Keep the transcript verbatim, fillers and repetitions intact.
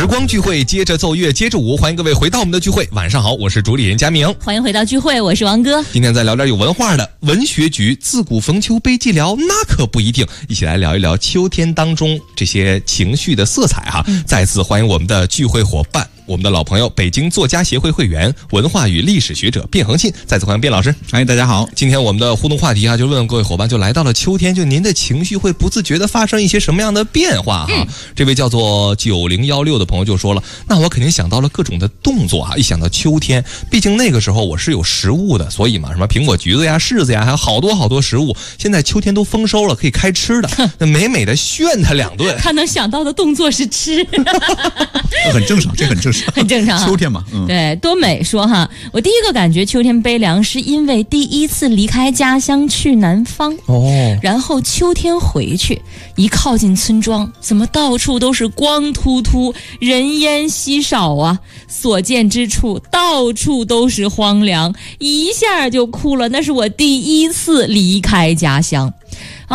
光聚会，接着奏乐，接着舞，欢迎各位回到我们的聚会。晚上好，我是主理人佳明， 欢迎回到聚会，我是王哥。 今天再聊点有文化的。文学局自古逢秋悲寂寥，那可不一定。一起来聊一聊秋天当中这些情绪的色彩哈。嗯、再次欢迎我们的聚会伙伴，我们的老朋友，北京作家协会会员、文化与历史学者卞恒信。再次欢迎卞老师。 哎，大家好。 今天我们的互动话题啊，就问问各位伙伴，就来到了秋天，就您的情绪会不自觉的发生一些什么样的变化哈？嗯、这位叫做九零幺六的朋友就说了，那我肯定想到了各种的动作啊。一想到秋天，毕竟那个时候我是有食物的，所以嘛，什么苹果、橘子呀、柿子呀，还有好多好多食物。现在秋天都丰收了，可以开吃的，那美美的炫他两顿。 他能想到的动作是吃， 很正常，这很正常， 很正常。 秋天嘛，嗯， 对，多美说哈，我第一个感觉秋天悲凉，是因为第一次离开家乡去南方哦，然后秋天回去，一靠近村庄，怎么到处都是光秃秃，人烟稀少啊，所见之处到处都是荒凉，一下就哭了。那是我第一次离开家乡。